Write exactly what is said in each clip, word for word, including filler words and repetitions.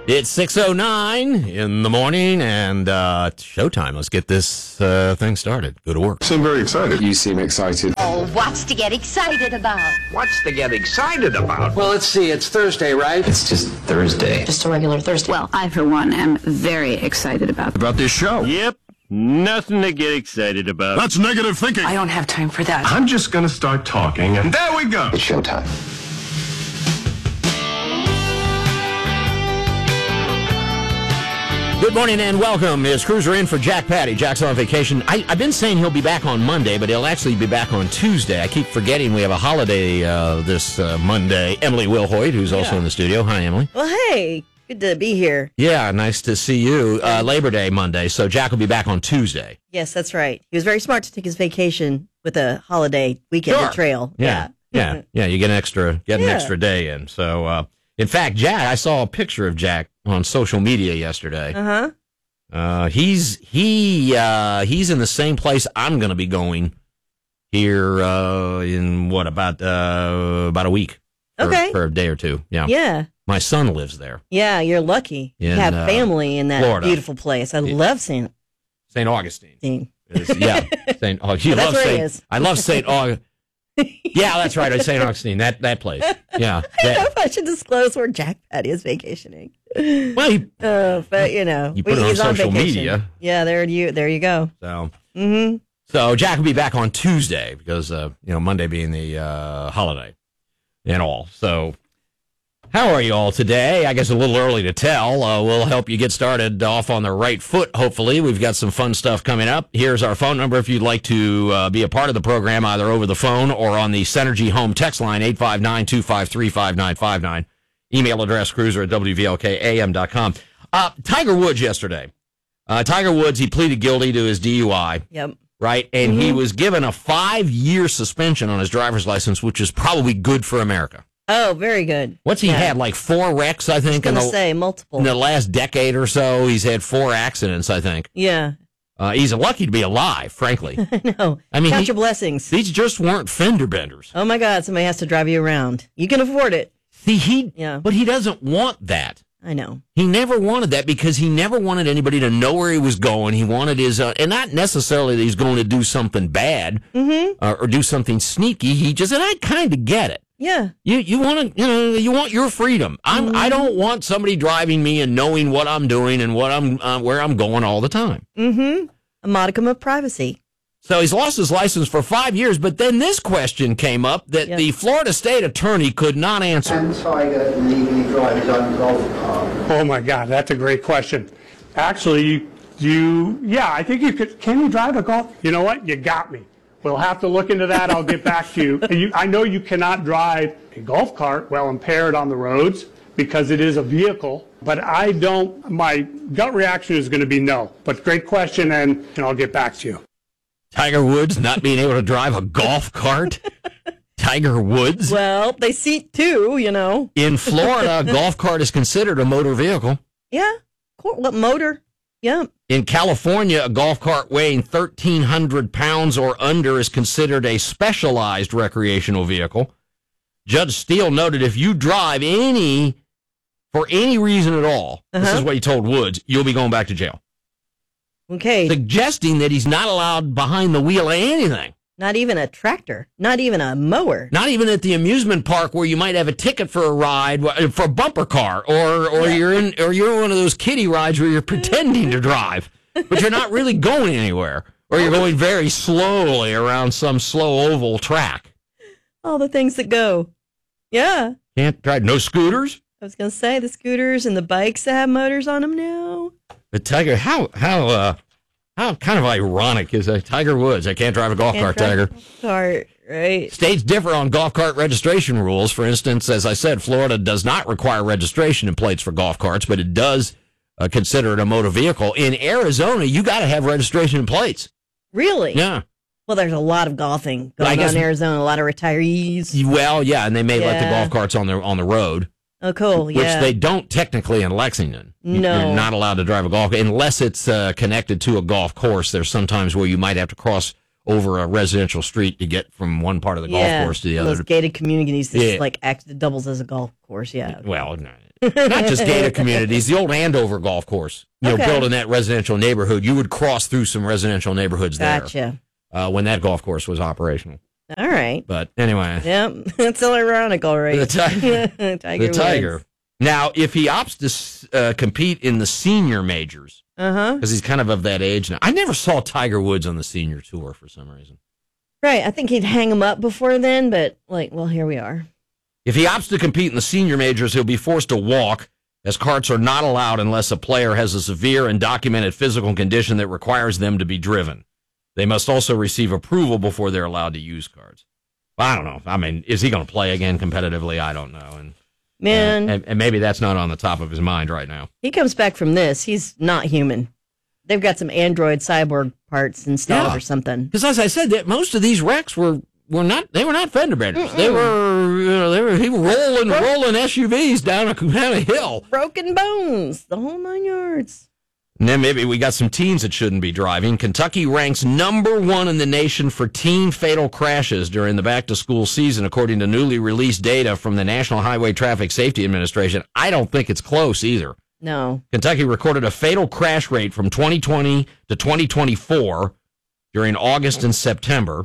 It's six oh nine in the morning, and uh, it's showtime. Let's get this uh, thing started. Go to work. You seem very excited. You seem excited. Oh, what's to get excited about? What's to get excited about? Well, let's see. It's Thursday, right? It's just Thursday. Just a regular Thursday. Well, I, for one, am very excited about About this show. Yep. Nothing to get excited about. That's negative thinking. I don't have time for that. I'm just going to start talking, and there we go. It's showtime. Good morning and welcome. Is Cruiser in for Jack Patty? Jack's on vacation. I, I've been saying he'll be back on Monday, but he'll actually be back on Tuesday. I keep forgetting we have a holiday uh, this uh, Monday. Emily Wilhoit, who's also in the studio. Hi, Emily. Well, hey, good to be here. Yeah, nice to see you. Uh, Labor Day Monday, so Jack will be back on Tuesday. Yes, that's right. He was very smart to take his vacation with a holiday weekend Sure. at Trail. Yeah, yeah, yeah. You get an extra, get an Yeah. extra day in. So, uh, in fact, Jack, I saw a picture of Jack on social media yesterday. Uh huh. Uh, he's he uh, he's in the same place I'm going to be going here uh, in what about uh, about a week? For, Okay. for a day or two. Yeah, Yeah. My son lives there, Yeah, you're lucky. You In, have uh, family in that Florida. beautiful place. I Yeah. love Saint Saint Augustine. Dean. Is- yeah, Saint. Oh, you That's love where he Saint. is. I love Saint Augustine. Yeah, that's right. Saint Augustine. That that place. Yeah. I don't know that- if I should disclose where Jack Patty is vacationing. well, he, Uh, but, you know. You put it on he's social vacation. media. Yeah, there you, there you go. so. Mm-hmm. So Jack will be back on Tuesday because, uh, you know, Monday being the uh, holiday and all. So how are you all today? I guess a little early to tell. Uh, we'll help you get started off on the right foot, hopefully. We've got some fun stuff coming up. Here's our phone number if you'd like to uh, be a part of the program, either over the phone or on the Synergy Home text line, eight five nine, two five three, five nine five nine. Email address, cruiser at w v l k a m dot com. Uh, Tiger Woods yesterday. Uh, Tiger Woods, he pleaded guilty to his D U I. Yep. Right, and he was given a five-year suspension on his driver's license, which is probably good for America. Oh, very good. What's he Yeah. had, like four wrecks, I I was think, in going to the, say multiple. in the last decade or so? He's had four accidents, I think. Yeah. Uh, he's lucky to be alive, frankly. I know. I mean, Count he- your blessings. These just weren't fender benders. Oh, my God. Somebody has to drive you around. You can afford it. See, he, Yeah. but he doesn't want that. I know. He never wanted that because he never wanted anybody to know where he was going. He wanted his, uh, and not necessarily that he's going to do something bad Mm-hmm. uh, or do something sneaky. He just, and I kind of get it. Yeah. You you want to you know you want your freedom. I'm Mm-hmm. I don't want somebody driving me and knowing what I'm doing and what I'm uh, where I'm going all the time. Mm-hmm. A modicum of privacy. So he's lost his license for five years. But then this question came up that Yeah. the Florida State attorney could not answer. Can Tiger legally drive his own golf cart? Oh my God, that's a great question. Actually, you, you, yeah, I think you could. Can you drive a golf? You know what? You got me. We'll have to look into that. I'll get back to you. you. I know you cannot drive a golf cart while impaired on the roads because it is a vehicle. But I don't. My gut reaction is going to be no. But great question, and, and I'll get back to you. Tiger Woods not being able to drive a golf cart. Tiger Woods Well, they seat two, you know. in Florida, a golf cart is considered a motor vehicle. Yeah. Cool. What motor? Yeah. In California, a golf cart weighing thirteen hundred pounds or under is considered a specialized recreational vehicle. Judge Steele noted if you drive any, for any reason at all, this Uh-huh. is what he told Woods, you'll be going back to jail. Okay. Suggesting that he's not allowed behind the wheel of anything. Not even a tractor. Not even a mower. Not even at the amusement park where you might have a ticket for a ride, for a bumper car, or or Yeah. you're in or you're in one of those kiddie rides where you're pretending to drive, but you're not really going anywhere, or you're going very slowly around some slow oval track. All the things that go. Yeah. Can't drive. No scooters. I was going to say the scooters and the bikes that have motors on them now. But Tiger, how how uh how kind of ironic is that? Tiger Woods? I can't drive a golf cart, Can't drive Tiger. a golf cart, right? States differ on golf cart registration rules. For instance, as I said, Florida does not require registration and plates for golf carts, but it does uh, consider it a motor vehicle. In Arizona, you got to have registration and plates. Really? Yeah. Well, there's a lot of golfing I going guess- on in Arizona. A lot of retirees. Well, yeah, and they may let the Yeah. golf carts on the on the road, Oh, cool. which Yeah. they don't technically in Lexington. You- No. You're not allowed to drive a golf unless it's uh, connected to a golf course. There's sometimes where you might have to cross over a residential street to get from one part of the golf yeah. course to the Those other. gated communities that Yeah. like act doubles as a golf course. Yeah. Well, no, not just gated communities, the old Andover golf course. You Okay. know, built in that residential neighborhood. You would cross through some residential neighborhoods there Gotcha. uh, when that golf course was operational. All right. But anyway, Yep. It's all ironical, right? the, ti- Tiger the Tiger. wins. Now, if he opts to uh, compete in the senior majors, Uh-huh. because he's kind of of that age now. I never saw Tiger Woods on the senior tour for some reason. Right. I think he'd hang him up before then, but like, well, here we are. If he opts to compete in the senior majors, he'll be forced to walk, as carts are not allowed unless a player has a severe and documented physical condition that requires them to be driven. They must also receive approval before they're allowed to use carts. Well, I don't know. I mean, is he going to play again competitively? I don't know. And Man, and, and maybe that's not on the top of his mind right now. he comes back from this. He's not human. They've got some android cyborg parts installed Yeah. or something. Because as I said, that most of these wrecks were were not they were not fender benders. They were you know they were people rolling rolling S U Vs down a down a hill. Broken bones, the whole nine yards. And then maybe we got some teens that shouldn't be driving. Kentucky ranks number one in the nation for teen fatal crashes during the back-to-school season, according to newly released data from the National Highway Traffic Safety Administration. I don't think it's close either. No. Kentucky recorded a fatal crash rate from twenty twenty to twenty twenty-four during August and September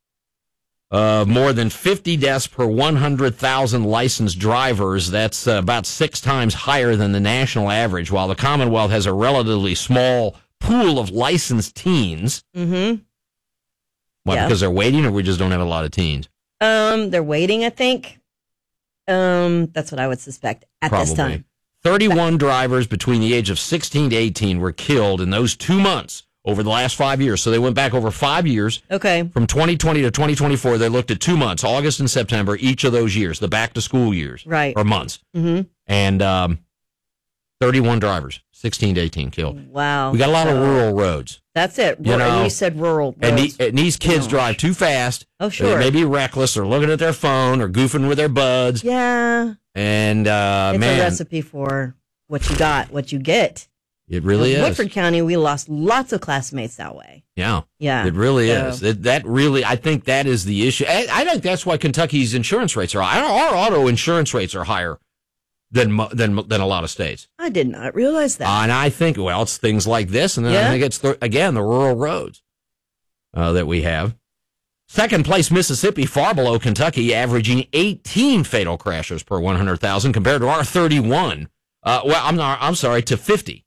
of more than fifty deaths per one hundred thousand licensed drivers. That's uh, about six times higher than the national average, while the Commonwealth has a relatively small pool of licensed teens. Mm-hmm. Why, Yeah. because they're waiting, or we just don't have a lot of teens? Um, they're waiting, I think. Um, that's what I would suspect at Probably. this time. thirty-one drivers between the age of sixteen to eighteen were killed in those two months over the last five years. So they went back over five years. Okay. From twenty twenty to twenty twenty-four, they looked at two months, August and September, each of those years, the back-to-school years. Right. Or months. Mm-hmm. And um, thirty-one drivers, sixteen to eighteen killed. Wow. We got a lot of So, rural roads. That's it. You Ru- know, and you said rural. And, roads. the, and these kids Gosh. drive too fast. Oh, sure. They may be reckless or looking at their phone or goofing with their buds. Yeah. And, uh, It's man, a recipe for what you got, what you get. it really In is. Woodford County, we lost lots of classmates that way. Yeah. Yeah. It really So- is. It, that really, I think that is the issue. I, I think that's why Kentucky's insurance rates are high. Our, our auto insurance rates are higher than mo- than than a lot of states. I did not realize that. Uh, and I think, well, it's things like this, and then I Yeah. think it's, the, again, the rural roads uh, that we have. Second place, Mississippi, far below Kentucky, averaging eighteen fatal crashes per one hundred thousand compared to our thirty-one. Uh, well, I'm not, I'm sorry, to fifty.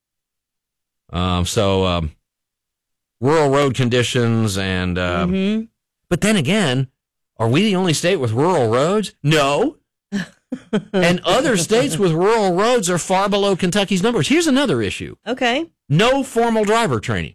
Um, so, um, rural road conditions and, uh, mm-hmm. but then again, are we the only state with rural roads? No. And other states with rural roads are far below Kentucky's numbers. Here's another issue. Okay. No formal driver training.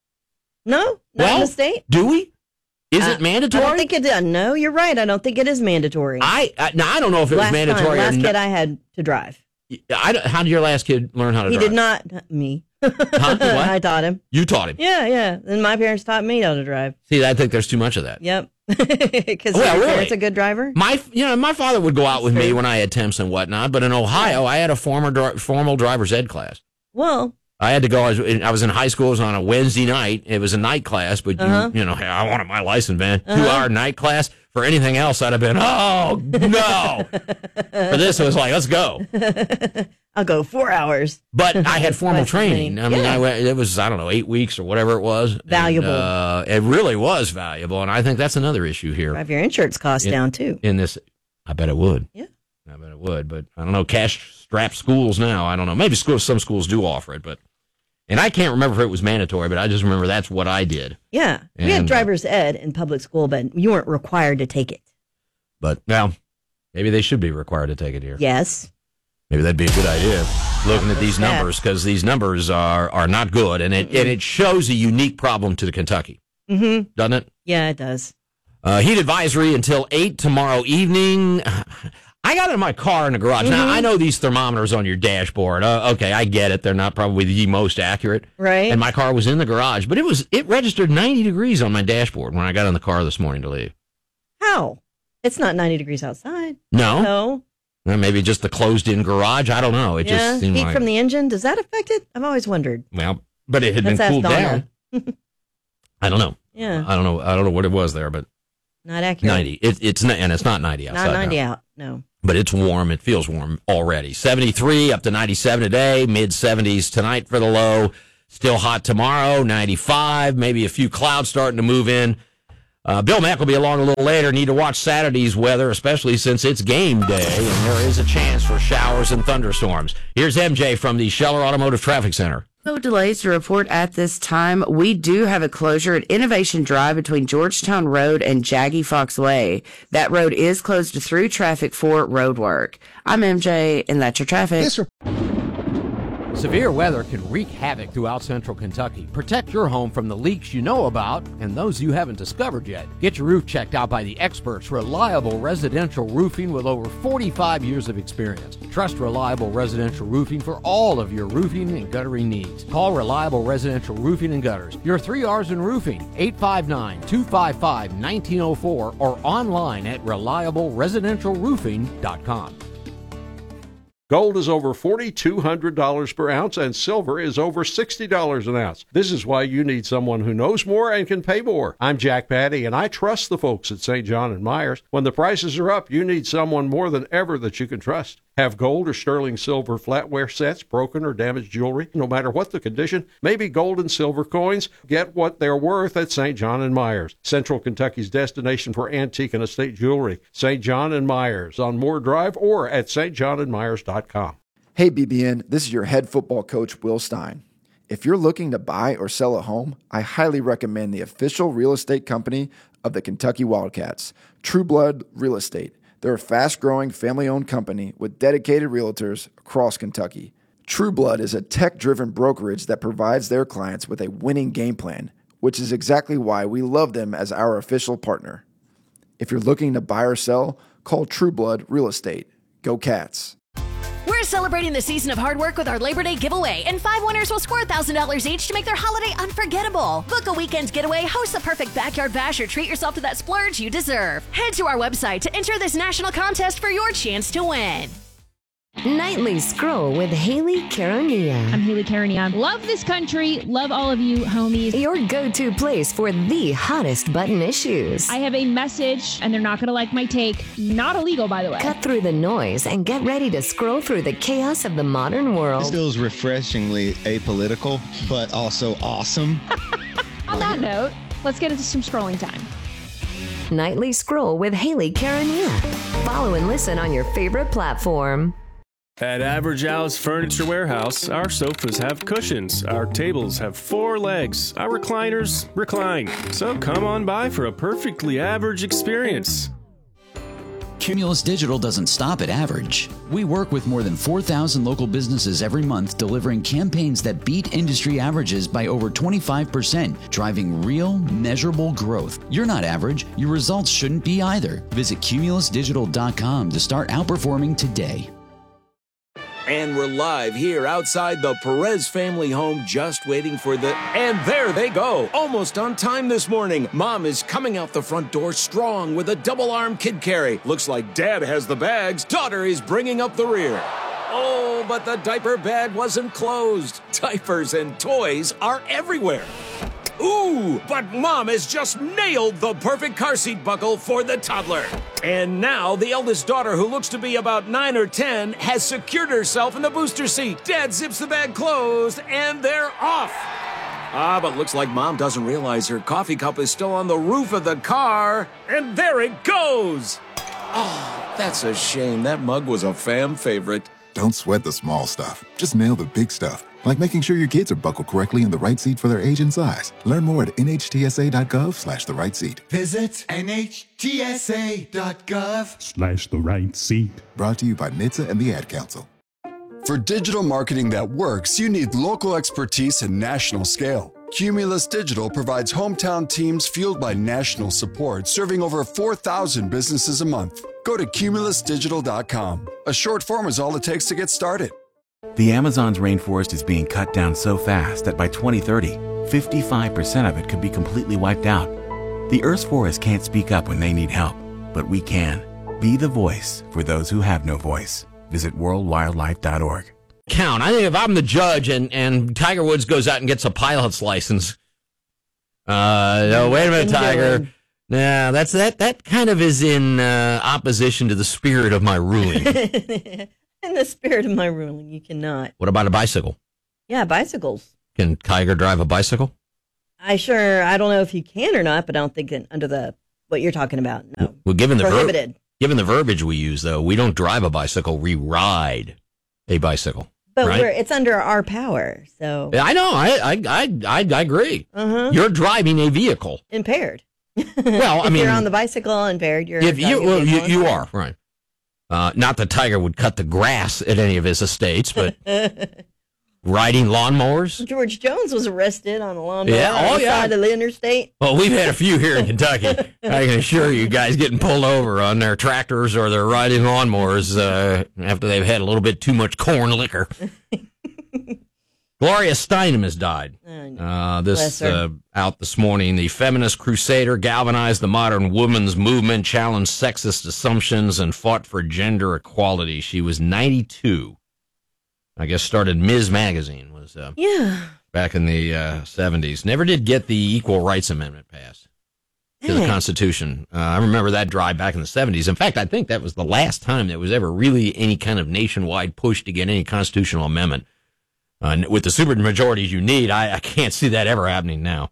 No, not Well, in the state. Do we? Is Uh, it mandatory? I don't think it. Uh, no, you're right. I don't think it is mandatory. I, I now I don't know if it last was mandatory time, last or kid not. I had to drive. I don't- how did your last kid learn how to He drive? did not. Me. Huh? What? I taught him. You taught him. Yeah, yeah. And my parents taught me how to drive. See, I think there's too much of that. Yep. Because Well, your really? parents a good driver. My, you know, my father would go out with me true. when I had temps and whatnot. But in Ohio, I had a former dri- formal driver's ed class. Well, I had to go. I was, in, I was in high school. It was on a Wednesday night. It was a night class, but Uh-huh. you, you know, hey, I wanted my license, man. Two-hour night class. For anything else, I'd have been, oh no. For this, it was like, let's go. I'll go four hours. But I had formal Twice as many. training. I mean, Yeah. I went, it was I don't know eight weeks or whatever it was. And, Valuable. uh, it really was valuable, and I think that's another issue here Drive your insurance costs Yeah. down too. in this. I bet it would. Yeah. I bet it would, but I don't know. Cash strapped schools now. I don't know. Maybe schools, some schools do offer it, but and I can't remember if it was mandatory, but I just remember that's what I did. Yeah. we And, uh, had driver's ed in public school, but you weren't required to take it. But well, maybe they should be required to take it here. Yes. Maybe that'd be a good idea. Looking at these that? numbers, because these numbers are are not good, and it and it shows a unique problem to the Kentucky, Mm-hmm. doesn't it? Yeah, it does. Uh, heat advisory until eight tomorrow evening. I got it in my car in the garage. Mm-hmm. Now, I know these thermometers on your dashboard. Uh, okay, I get it. They're not probably the most accurate. Right. And my car was in the garage, but it was it registered ninety degrees on my dashboard when I got in the car this morning to leave. How? It's not ninety degrees outside. No? No. Well, maybe just the closed-in garage. I don't know. It yeah. just seemed Heat like... from the engine. Does that affect it? I've always wondered. Well, but it had Let's been ask cooled Donna. down. I don't know. Yeah. I don't know. I don't know what it was there, but Not accurate. ninety. It, it's not, and it's not ninety outside. Not ninety now. out. No. but it's warm. It feels warm already. seventy-three up to ninety-seven today, mid seventies tonight for the low. Still hot tomorrow, ninety-five, maybe a few clouds starting to move in. Uh, Bill Mack will be along a little later. Need to watch Saturday's weather, especially since it's game day, and there is a chance for showers and thunderstorms. Here's M J from the Scheller Automotive Traffic Center. No delays to report at this time. We do have a closure at Innovation Drive between Georgetown Road and Jaggy Fox Way. That road is closed through traffic for road work. I'm M J, and that's your traffic. Yes, sir. Severe weather can wreak havoc throughout central Kentucky. Protect your home from the leaks you know about and those you haven't discovered yet. Get your roof checked out by the experts, Reliable Residential Roofing, with over forty-five years of experience. Trust Reliable Residential Roofing for all of your roofing and guttering needs. Call Reliable Residential Roofing and Gutters. Your three R's in roofing, eight five nine, two five five, one nine zero four, or online at reliable residential roofing dot com. Gold is over four thousand two hundred dollars per ounce, and silver is over sixty dollars an ounce. This is why you need someone who knows more and can pay more. I'm Jack Patty, and I trust the folks at Saint John and Myers. When the prices are up, you need someone more than ever that you can trust. Have gold or sterling silver flatware sets, broken or damaged jewelry, no matter what the condition, maybe gold and silver coins, get what they're worth at Saint John and Myers, Central Kentucky's destination for antique and estate jewelry. Saint John and Myers on Moore Drive or at s t john and myers dot com. Hey, B B N, this is your head football coach, Will Stein. If you're looking to buy or sell a home, I highly recommend the official real estate company of the Kentucky Wildcats, True Blood Real Estate. They're a fast-growing, family-owned company with dedicated realtors across Kentucky. True Blood is a tech-driven brokerage that provides their clients with a winning game plan, which is exactly why we love them as our official partner. If you're looking to buy or sell, call True Blood Real Estate. Go Cats! We're celebrating the season of hard work with our Labor Day giveaway, and five winners will score one thousand dollars each to make their holiday unforgettable. Book a weekend getaway, host the perfect backyard bash, or treat yourself to that splurge you deserve. Head to our website to enter this national contest for your chance to win. Nightly Scroll with Haley Caronia. I'm Haley Caronia. Love this country. Love all of you, homies. Your go-to place for the hottest button issues. I have a message, and they're not going to like my take. Not illegal, by the way. Cut through the noise and get ready to scroll through the chaos of the modern world. This feels refreshingly apolitical, but also awesome. On that note, let's get into some scrolling time. Nightly Scroll with Haley Caronia. Follow and listen on your favorite platform. At Average Alice Furniture Warehouse, our sofas have cushions, our tables have four legs, our recliners recline. So come on by for a perfectly average experience. Cumulus Digital doesn't stop at average. We work with more than four thousand local businesses every month, delivering campaigns that beat industry averages by over twenty-five percent, driving real, measurable growth. You're not average. Your results shouldn't be either. Visit cumulus digital dot com to start outperforming today. And we're live here outside the Perez family home, just waiting for the... And there they go, almost on time this morning. Mom is coming out the front door strong with a double-arm kid carry. Looks like Dad has the bags. Daughter is bringing up the rear. Oh, but the diaper bag wasn't closed. Diapers and toys are everywhere. Ooh, but Mom has just nailed the perfect car seat buckle for the toddler. And now the eldest daughter, who looks to be about nine or ten, has secured herself in the booster seat. Dad zips the bag closed, and they're off. Ah, but looks like Mom doesn't realize her coffee cup is still on the roof of the car. And there it goes. Oh, that's a shame. That mug was a fam favorite. Don't sweat the small stuff. Just nail the big stuff. Like making sure your kids are buckled correctly in the right seat for their age and size. Learn more at N H T S A dot gov slash the right seat. Visit N H T S A dot gov Slash the right seat. Brought to you by N H T S A and the Ad Council. For digital marketing that works, you need local expertise and national scale. Cumulus Digital provides hometown teams fueled by national support, serving over four thousand businesses a month. Go to cumulus digital dot com. A short form is all it takes to get started. The Amazon's rainforest is being cut down so fast that by twenty thirty, fifty-five percent of it could be completely wiped out. The Earth's forests can't speak up when they need help, but we can. Be the voice for those who have no voice. Visit world wildlife dot org. Count. I think if I'm the judge and, and Tiger Woods goes out and gets a pilot's license, uh, no, wait a minute, Tiger. Nah, that's that. That kind of is in uh, opposition to the spirit of my ruling. In the spirit of my ruling, you cannot. What about a bicycle? Yeah, bicycles. Can Tiger drive a bicycle? I sure, I don't know if you can or not, but I don't think that under the, what you're talking about, no. Well, given the Prohibited. Ver- given the verbiage we use, though, we don't drive a bicycle, we ride a bicycle. But right? we're, it's under our power, so. I know, I I, I, I, I agree. Uh-huh. You're driving a vehicle. Impaired. Well, I if mean. you're on the bicycle impaired, you're. If you, well, you, you impaired. are, right. Uh, not that Tiger would cut the grass at any of his estates, but riding lawnmowers. George Jones was arrested on a lawnmower Yeah, oh, on the yeah. side of the interstate. Well, we've had a few here in Kentucky. I can assure you guys getting pulled over on their tractors or their riding lawnmowers uh, after they've had a little bit too much corn liquor. Gloria Steinem has died. Uh, this uh, out this morning. The feminist crusader galvanized the modern women's movement, challenged sexist assumptions, and fought for gender equality. She was ninety-two. I guess started Miz Magazine was uh, yeah back in the uh, seventies. Never did get the Equal Rights Amendment passed to the Dang. Constitution. Uh, I remember that drive back in the seventies. In fact, I think that was the last time there was ever really any kind of nationwide push to get any constitutional amendment. Uh, with the super majorities you need, I, I can't see that ever happening now.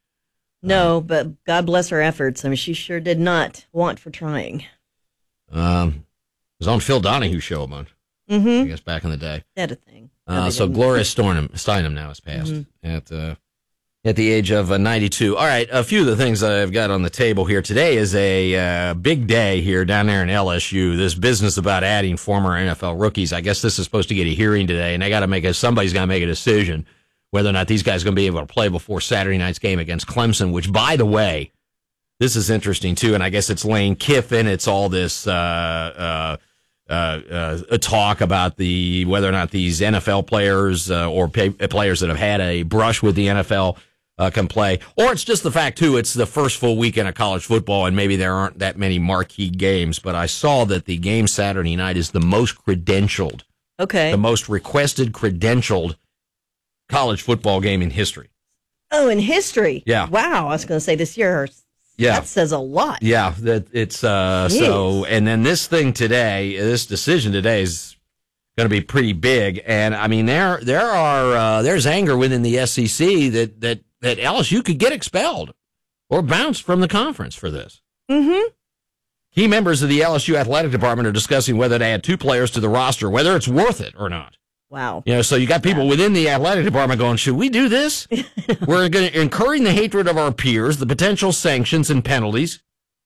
No, but God bless her efforts. I mean, she sure did not want for trying. Um, it was on Phil Donahue's show a bunch, Mm-hmm. I guess, back in the day. That a thing. Uh, No, they so didn't. Gloria Steinem, Steinem now has passed Mhm. at uh, at the age of uh, ninety-two. All right, a few of the things I've got on the table here today is a uh, big day here down there in L S U. This business about adding former N F L rookies. I guess this is supposed to get a hearing today, and they got to make a somebody's got to make a decision whether or not these guys are going to be able to play before Saturday night's game against Clemson. Which, by the way, this is interesting too, and I guess it's Lane Kiffin. It's all this. Uh, uh, Uh, uh, a talk about the whether or not these N F L players uh, or pay, players that have had a brush with the N F L uh, can play, or it's just the fact too it's the first full weekend of college football and maybe there aren't that many marquee games. But I saw that the game Saturday night is the most credentialed, Okay. the most requested credentialed college football game in history. Oh, in history. Yeah. Wow. I was going to say this year. Yeah. That says a lot. Yeah, that it's uh so and then this thing today, this decision today is going to be pretty big, and I mean there there are uh, there's anger within the S E C that that that L S U could get expelled or bounced from the conference for this. Mm-hmm. Key members of the L S U athletic department are discussing whether to add two players to the roster, whether it's worth it or not. Wow. You know, so you got people within the athletic department going, should we do this? We're going to incurring the hatred of our peers, the potential sanctions and penalties.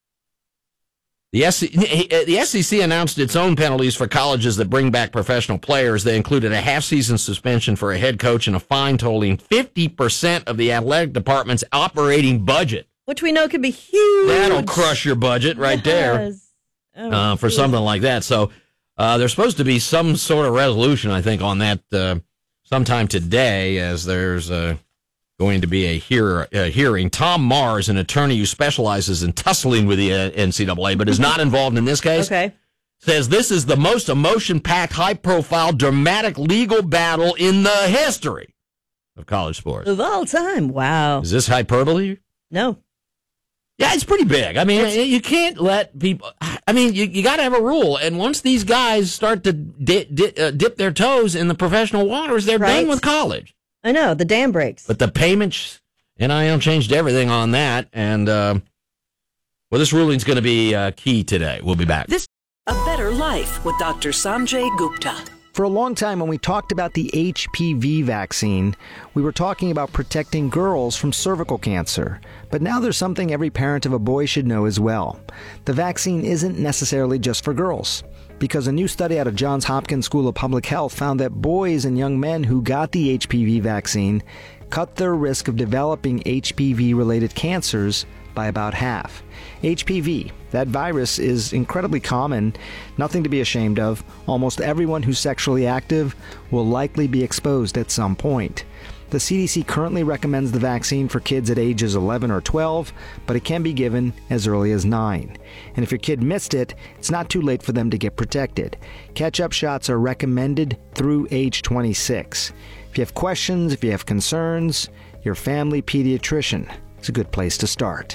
The, S- the S E C announced its own penalties for colleges that bring back professional players. They included a half-season suspension for a head coach and a fine totaling fifty percent of the athletic department's operating budget. Which we know could be huge. That'll crush your budget right there Yes. Oh, uh, for geez. something like that. So uh, there's supposed to be some sort of resolution, I think, on that uh, sometime today, as there's uh, going to be a, hear- a hearing. Tom Mars, an attorney who specializes in tussling with the uh, N C double A, but is not involved in this case, Okay. says this is the most emotion-packed, high-profile, dramatic legal battle in the history of college sports. Of all time. Wow. Is this hyperbole? No. Yeah, it's pretty big. I mean, you can't let people. I mean, you, you got to have a rule. And once these guys start to di- di- uh, dip their toes in the professional waters, they're Right. done with college. I know. The dam breaks. But the payments, N I L changed everything on that. And, uh, well, this ruling's going to be uh, key today. We'll be back. This A Better Life with Doctor Sanjay Gupta. For a long time, when we talked about the H P V vaccine, we were talking about protecting girls from cervical cancer. But now there's something every parent of a boy should know as well. The vaccine isn't necessarily just for girls, because a new study out of Johns Hopkins School of Public Health found that boys and young men who got the H P V vaccine cut their risk of developing H P V-related cancers by about half. H P V, that virus, is incredibly common, nothing to be ashamed of. Almost everyone who's sexually active will likely be exposed at some point. The C D C currently recommends the vaccine for kids at ages eleven or twelve, but it can be given as early as nine. And if your kid missed it, it's not too late for them to get protected. Catch-up shots are recommended through age twenty-six. If you have questions, if you have concerns, your family pediatrician is a good place to start.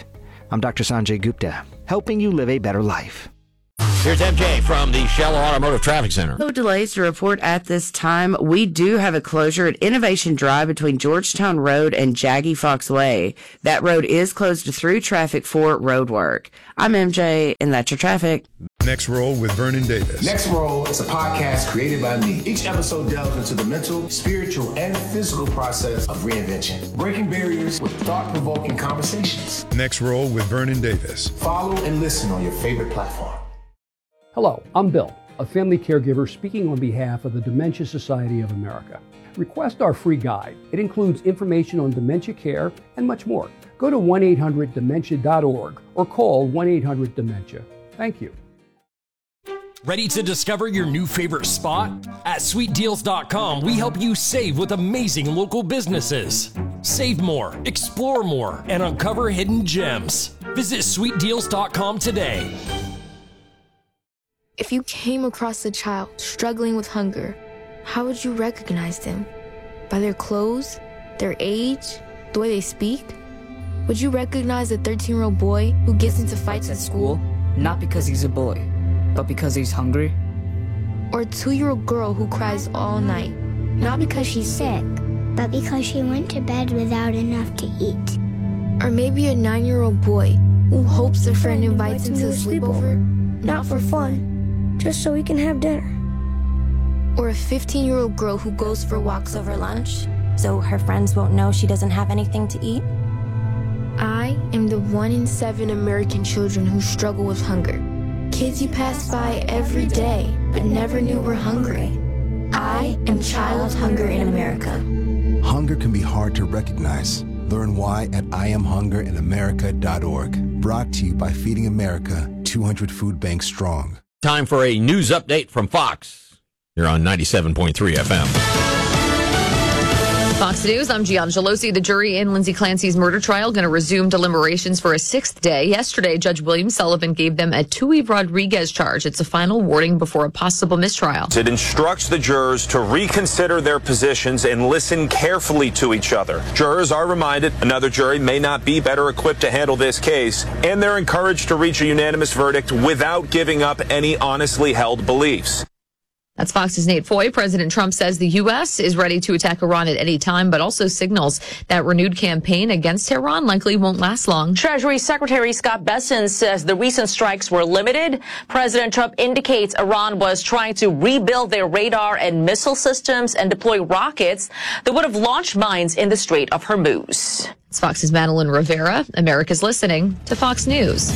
I'm Doctor Sanjay Gupta, helping you live a better life. Here's M J from the Scheller Automotive Traffic Center. No delays to report at this time. We do have a closure at Innovation Drive between Georgetown Road and Jaggy Fox Way. That road is closed to through traffic for road work. I'm M J, and that's your traffic. Next Roll with Vernon Davis. Next Roll is a podcast created by me. Each episode delves into the mental, spiritual, and physical process of reinvention, breaking barriers with thought-provoking conversations. Next Roll with Vernon Davis. Follow and listen on your favorite platform. Hello, I'm Bill, a family caregiver speaking on behalf of the Dementia Society of America. Request our free guide. It includes information on dementia care and much more. Go to one eight hundred dementia dot org or call one eight hundred dementia. Thank you. Ready to discover your new favorite spot? At sweet deals dot com, we help you save with amazing local businesses. Save more, explore more, and uncover hidden gems. Visit sweet deals dot com today. If you came across a child struggling with hunger, how would you recognize them? By their clothes, their age, the way they speak? Would you recognize a thirteen-year-old boy who gets into fights at school? Not because he's a boy, but because he's hungry? Or a two-year-old girl who cries all night, not because she's sick, but because she went to bed without enough to eat? Or maybe a nine-year-old boy who hopes a friend invites him to a sleepover, not for fun, just so we can have dinner. Or a fifteen-year-old girl who goes for walks over lunch, so her friends won't know she doesn't have anything to eat. I am the one in seven American children who struggle with hunger. Kids you pass by every day, but never knew were hungry. I am Child Hunger in America. Hunger can be hard to recognize. Learn why at I am hunger in america dot org. Brought to you by Feeding America, two hundred food banks strong. Time for a news update from Fox. You're on ninety-seven point three F M. Fox News, I'm Gianna Gelosi. The jury in Lindsay Clancy's murder trial going to resume deliberations for a sixth day. Yesterday, Judge William Sullivan gave them a Tui Rodriguez charge. It's a final warning before a possible mistrial. It instructs the jurors to reconsider their positions and listen carefully to each other. Jurors are reminded another jury may not be better equipped to handle this case, and they're encouraged to reach a unanimous verdict without giving up any honestly held beliefs. That's Fox's Nate Foy. President Trump says the U S is ready to attack Iran at any time, but also signals that renewed campaign against Tehran likely won't last long. Treasury Secretary Scott Bessent says the recent strikes were limited. President Trump indicates Iran was trying to rebuild their radar and missile systems and deploy rockets that would have launched mines in the Strait of Hormuz. It's Fox's Madeline Rivera. America's listening to Fox News.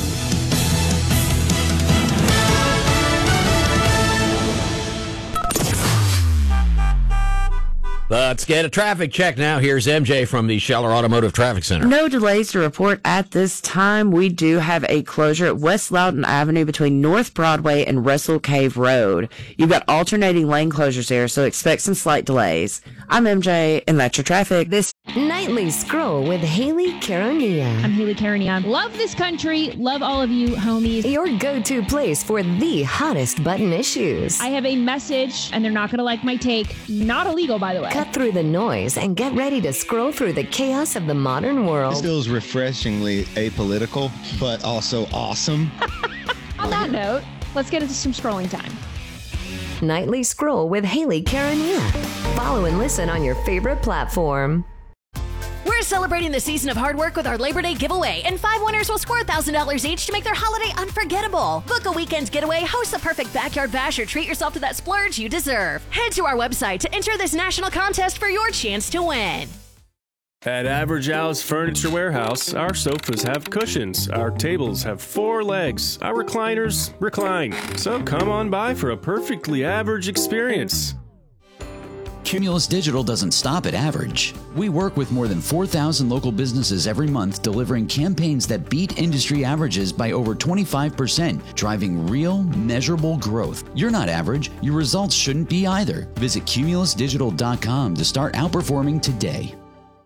Let's get a traffic check now. Here's M J from the Scheller Automotive Traffic Center. No delays to report at this time. We do have a closure at West Loudoun Avenue between North Broadway and Russell Cave Road. You've got alternating lane closures there, so expect some slight delays. I'm M J, and that's your traffic. This Nightly Scroll with Haley Caronia. I'm Haley Caronia. Love this country. Love all of you, homies. Your go-to place for the hottest button issues. I have a message, and they're not going to like my take. Not illegal, by the way. Cut through the noise and get ready to scroll through the chaos of the modern world. This feels refreshingly apolitical, but also awesome. On that note, let's get into some scrolling time. Nightly Scroll with Haley Caronia. Follow and listen on your favorite platform. We're celebrating the season of hard work with our Labor Day giveaway, and five winners will score one thousand dollars each to make their holiday unforgettable. Book a weekend getaway, host the perfect backyard bash, or treat yourself to that splurge you deserve. Head to our website to enter this national contest for your chance to win. At Average Al's Furniture Warehouse, our sofas have cushions, our tables have four legs, our recliners recline. So come on by for a perfectly average experience. Cumulus Digital doesn't stop at average. We work with more than four thousand local businesses every month, delivering campaigns that beat industry averages by over twenty-five percent, driving real, measurable growth. You're not average. Your results shouldn't be either. Visit cumulus digital dot com to start outperforming today.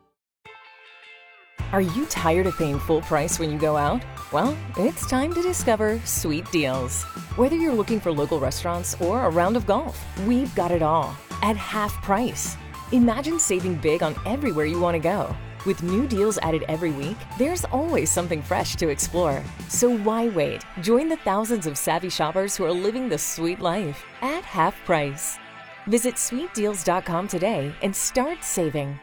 Are you tired of paying full price when you go out? Well, it's time to discover Sweet Deals. Whether you're looking for local restaurants or a round of golf, we've got it all at half price. Imagine saving big on everywhere you want to go. With new deals added every week, there's always something fresh to explore. So why wait? Join the thousands of savvy shoppers who are living the sweet life at half price. Visit sweet deals dot com today and start saving.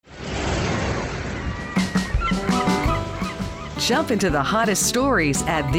Jump into the hottest stories at